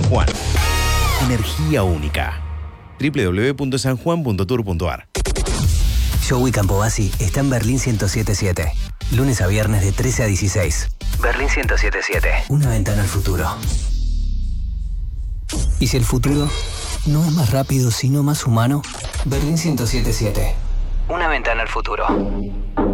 Juan. Energía única. www.sanjuan.tour.ar. Joey Campobasi está en Berlín 1077. Lunes a viernes de 13 a 16. Berlín 1077. Una ventana al futuro. ¿Y si el futuro no es más rápido, sino más humano? Berlín 1077. Una ventana al futuro.